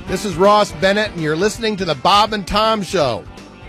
This is Ross Bennett, and you're listening to the Bob and Tom Show.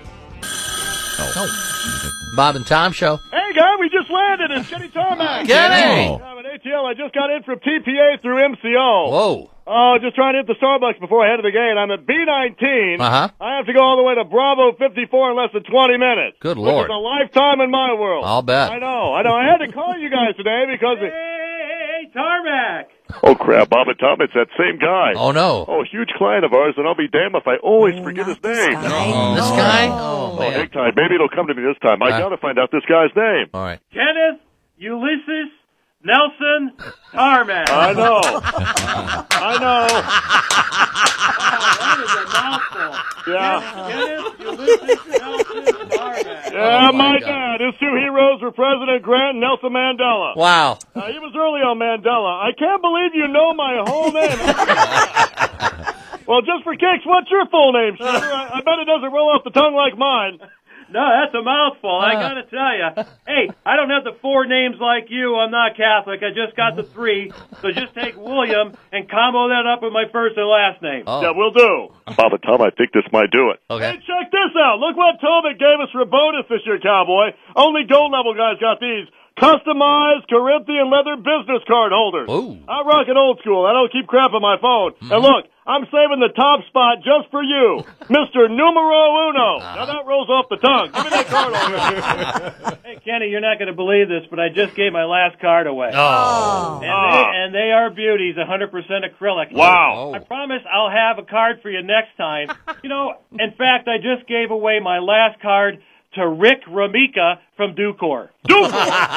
Bob and Tom Show. Hey, guy, we just landed in Kenny Tarmac. Kenny! I'm an ATL. I just got in from TPA through MCO. Whoa. Oh, just trying to hit the Starbucks before I head to the gate. I'm at B19. Uh-huh. I have to go all the way to Bravo 54 in less than 20 minutes. Good Lord. Which is a lifetime in my world. I'll bet. I know. I had to call you guys today because... Hey, Tarmac! Oh, crap, Bob and Tom, it's that same guy. Oh, no. Oh, huge client of ours, and I'll be damned if I always forget his name. This guy? Oh, man. Hang tight. Maybe it'll come to me this time. I got to find out this guy's name. All right. Kenneth Ulysses Nelson Tarmac. I know. I know. That is a mouthful. Yeah. Kenneth Ulysses Nelson Tarmac. Yeah, my dad. His two heroes were President Grant and Nelson Mandela. Wow. He was early on Mandela. I can't believe you know my whole name. Well, just for kicks, what's your full name, Shooter? I bet it doesn't roll off the tongue like mine. No, that's a mouthful. I gotta tell you. Hey, I don't have the 4 names like you. I'm not Catholic. I just got the 3. So just take William and combo that up with my first and last name. Oh. Yeah, we'll do. Bob and Tom, I think this might do it. Okay. Hey, check this out. Look what Tobit gave us for a bonus this year, Cowboy. Only gold level guys got these. Customized Corinthian leather business card holders. Ooh. I rock it old school. I don't keep crap on my phone. And look, I'm saving the top spot just for you, Mr. Numero Uno. Now that rolls off the tongue. Give me that card over. Hey, Kenny, you're not going to believe this, but I just gave my last card away. Oh. And they are beauties, 100% acrylic. Wow. I promise I'll have a card for you next time. You know, in fact, I just gave away my last card to Rick Ramika from Ducor. Ducor?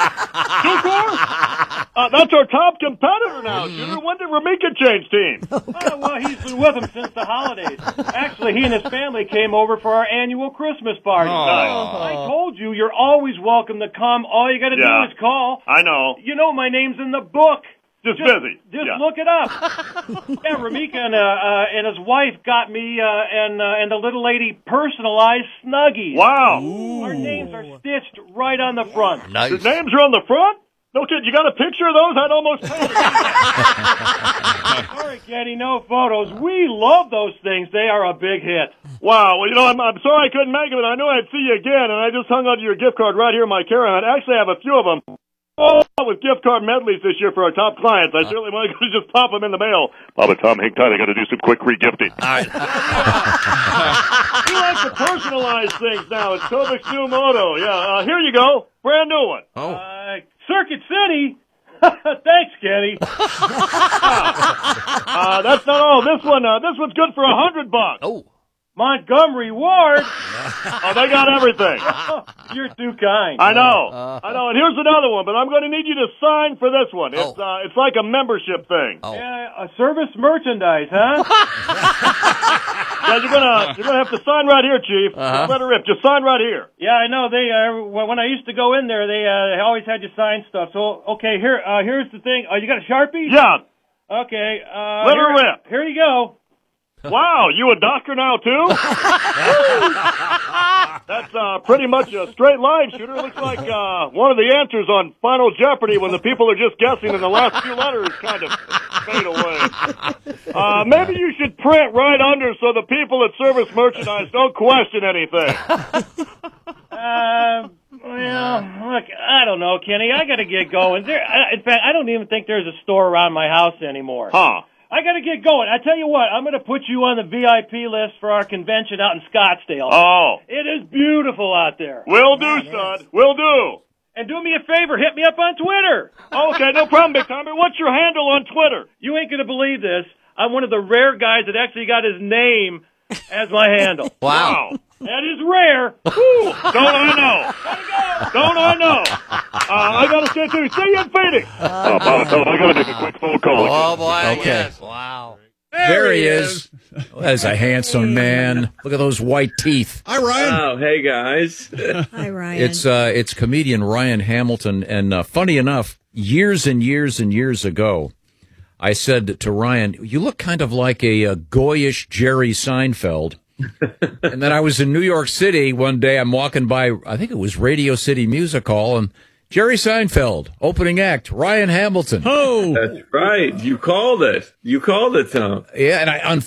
That's our top competitor now, Shooter. When did Ramika change teams? Oh, well, he's been with them since the holidays. Actually, he and his family came over for our annual Christmas party. I told you, you're always welcome to come. All you got to do is call. I know. You know my name's in the book. Just busy. Just look it up. Yeah, Ramika and his wife got me and the little lady personalized Snuggies. Wow. Our names are stitched right on the front. Nice. Your names are on the front? No kid, you got a picture of those? I'd almost pay it. Sorry, Kenny, no photos. We love those things. They are a big hit. Wow. Well, you know, I'm sorry I couldn't make it, but I knew I'd see you again, and I just hung onto your gift card right here in my carry-on. I actually have a few of them. Oh, with gift card medleys this year for our top clients. I certainly want to just pop them in the mail. Bob and Tom, hang tight. I got to do some quick re-gifting. All right. We like to personalize things now. It's Tobit's new motto. Yeah, here you go. Brand new one. Oh. Circuit City. Thanks, Kenny. That's not all. This one's good for $100. Oh. Montgomery Ward. Oh, they got everything. You're too kind. I know. And here's another one, but I'm going to need you to sign for this one. It's like a membership thing. Oh. Yeah, a service merchandise, huh? Yeah, you're gonna have to sign right here, Chief. Just let her rip. Just sign right here. Yeah, I know. They when I used to go in there, they always had you sign stuff. So okay, here's the thing. Oh, you got a Sharpie? Yeah. Okay. Let her rip. Here you go. Wow, you a doctor now too? That's pretty much a straight line, Shooter. Looks like one of the answers on Final Jeopardy when the people are just guessing and the last few letters kind of fade away. Maybe you should print right under so the people at Service Merchandise don't question anything. Well, look, I don't know, Kenny. I got to get going. In fact, I don't even think there's a store around my house anymore. Huh. I got to get going. I tell you what, I'm going to put you on the VIP list for our convention out in Scottsdale. Oh. It is beautiful out there. Will do, son. Will do. And do me a favor, hit me up on Twitter. Okay, no problem, Big Timer. What's your handle on Twitter? You ain't going to believe this. I'm one of the rare guys that actually got his name as my handle. Wow. That is rare. Whew. Don't I know? Don't I know? I got to say, too, see you in Phoenix. Bob, I got to make a quick phone call. Oh, boy. Okay. Yes. Wow. There he is. That's a handsome man. Look at those white teeth. Hi, Ryan. Oh, hey, guys. Hi, Ryan. It's comedian Ryan Hamilton, and funny enough, years and years and years ago, I said to Ryan, "You look kind of like a goyish Jerry Seinfeld." And then I was in New York City one day. I'm walking by, I think it was Radio City Music Hall, and Jerry Seinfeld, opening act, Ryan Hamilton. Oh, That's right. You called it. You called it, Tom. Yeah, and